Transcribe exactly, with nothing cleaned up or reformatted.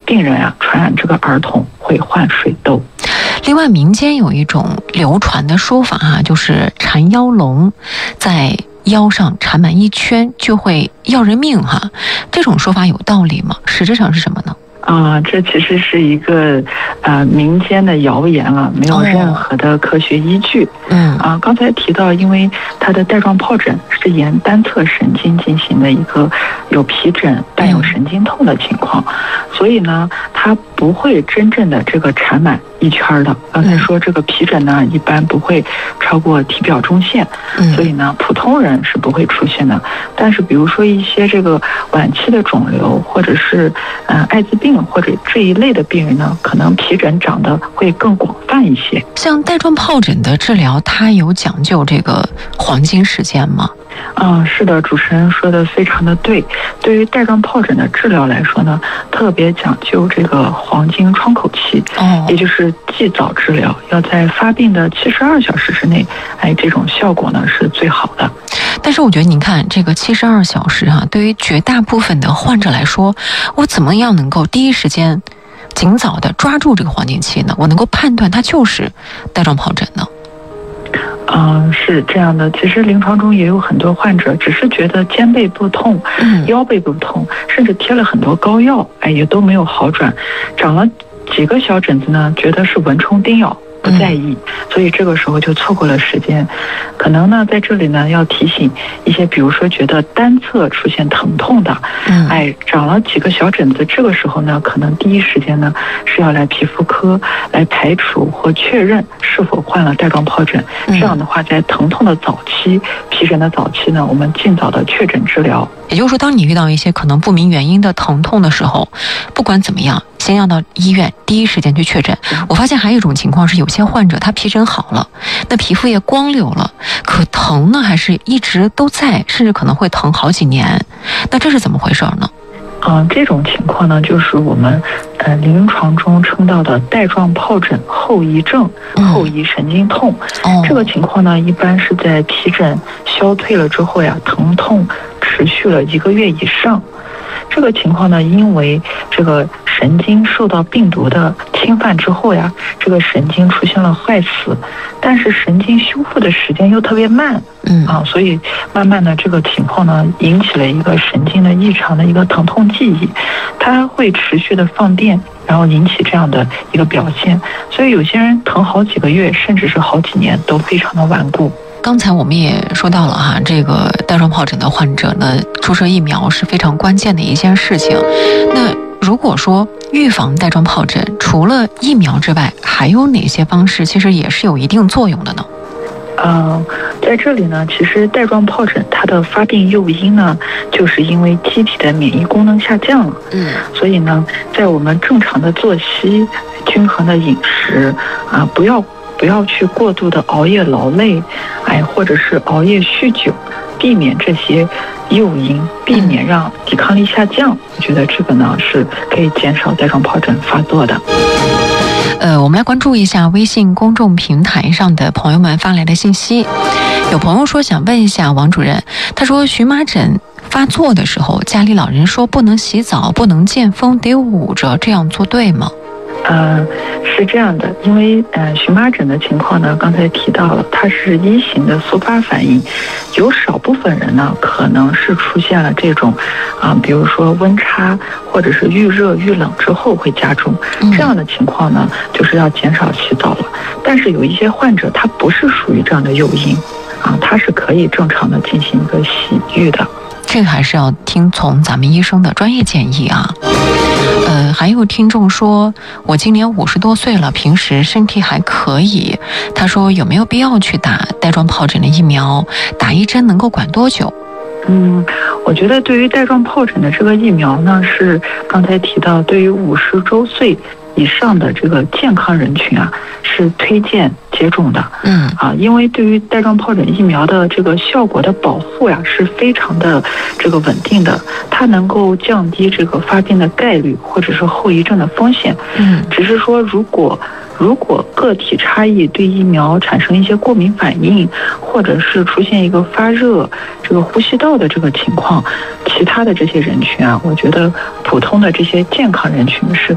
病人啊传染这个儿童会患水痘。 另外，民间有一种流传的说法啊，就是缠腰龙，在腰上缠满一圈就会要人命哈，这种说法有道理吗？实质上是什么呢？ 啊、呃，这其实是一个呃民间的谣言啊，没有任何的科学依据。嗯啊、呃，刚才提到，因为它的带状疱疹是沿单侧神经进行的一个有皮疹伴有神经痛的情况，嗯、所以呢，它不会真正的这个缠满一圈的。刚才说这个皮疹呢，一般不会超过体表中线，嗯、所以呢，普通人是不会出现的。但是，比如说一些这个晚期的肿瘤，或者是呃艾滋病或者这一类的病人呢，可能皮疹长得会更广泛一些。 像带状疱疹的治疗，它有讲究这个黄金时间吗？ 嗯，是的，主持人说的非常的对。对于带状疱疹的治疗来说呢，特别讲究这个黄金窗口期，哦，也就是尽早治疗，要在发病的七十二小时之内，哎，这种效果呢是最好的。 但是我觉得，您看这个七十二小时啊，对于绝大部分的患者来说，我怎么样能够第一时间、尽早的抓住这个黄金期呢？我能够判断它就是带状疱疹呢？ 嗯，是这样的。其实临床中也有很多患者，只是觉得肩背不痛、腰背不痛，甚至贴了很多膏药，哎，也都没有好转。长了几个小疹子呢，觉得是蚊虫叮咬，不在意，所以这个时候就错过了时间。可能呢，在这里呢，要提醒一些，比如说觉得单侧出现疼痛的，嗯，哎，长了几个小疹子，这个时候呢，可能第一时间呢是要来皮肤科来排除或确认是否患了带状疱疹。这样的话，在疼痛的早期、皮疹的早期呢，我们尽早的确诊治疗。 也就是说，当你遇到一些可能不明原因的疼痛的时候，不管怎么样，先要到医院第一时间去确诊。我发现还有一种情况是，有些患者他皮疹好了，那皮肤也光溜了，可疼呢还是一直都在，甚至可能会疼好几年。那这是怎么回事呢？ 嗯，这种情况呢，就是我们呃临床中称到的带状疱疹后遗症、后遗神经痛。嗯、这个情况呢，一般是在皮疹消退了之后呀，疼痛持续了一个月以上。这个情况呢，因为这个神经受到病毒的侵犯之后呀，这个神经出现了坏死，但是神经修复的时间又特别慢，嗯啊，所以慢慢的这个情况呢，引起了一个神经的异常的一个疼痛记忆，它会持续的放电，然后引起这样的一个表现，所以有些人疼好几个月，甚至是好几年，都非常的顽固。 刚才我们也说到了哈，这个带状疱疹的患者呢，注射疫苗是非常关键的一件事情。那如果说预防带状疱疹，除了疫苗之外，还有哪些方式其实也是有一定作用的呢？ 呃，在这里呢，其实带状疱疹它的发病诱因呢，就是因为机体的免疫功能下降了。嗯，所以呢，在我们正常的作息、均衡的饮食啊，不要。不要去过度的熬夜劳累，哎，或者是熬夜酗酒，避免这些诱因，避免让抵抗力下降。我觉得这个呢是可以减少带状疱疹发作的。 呃，我们来关注一下微信公众平台上的朋友们发来的信息。有朋友说想问一下王主任，他说荨麻疹发作的时候，家里老人说不能洗澡，不能见风，得捂着，这样做对吗？ 呃，是这样的，因为呃荨麻疹的情况呢，刚才提到了，它是一型的速发反应，有少部分人呢可能是出现了这种啊、呃，比如说温差或者是遇热遇冷之后会加重，这样的情况呢，就是要减少洗澡了。但是有一些患者他不是属于这样的诱因啊，他是可以正常的进行一个洗浴的。 这个还是要听从咱们医生的专业建议啊。呃，还有听众说，我今年五十多岁了，平时身体还可以。他说有没有必要去打带状疱疹的疫苗？打一针能够管多久？ 嗯，我觉得对于带状疱疹的这个疫苗呢，是刚才提到，对于五十周岁以上的这个健康人群啊，是推荐接种的。嗯啊，因为对于带状疱疹疫苗的这个效果的保护呀，是非常的这个稳定的，它能够降低这个发病的概率或者是后遗症的风险。嗯，只是说如果如果个体差异对疫苗产生一些过敏反应，或者是出现一个发热、这个呼吸道的这个情况，其他的这些人群啊，我觉得普通的这些健康人群是